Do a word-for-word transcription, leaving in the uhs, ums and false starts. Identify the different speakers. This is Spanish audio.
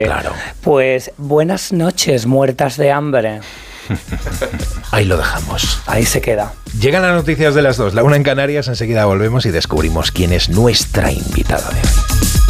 Speaker 1: Claro.
Speaker 2: Pues buenas noches, muertas de hambre.
Speaker 1: Ahí lo dejamos.
Speaker 2: Ahí se queda.
Speaker 1: Llegan las noticias de las dos, la una en Canarias, enseguida volvemos y descubrimos quién es nuestra invitada de hoy.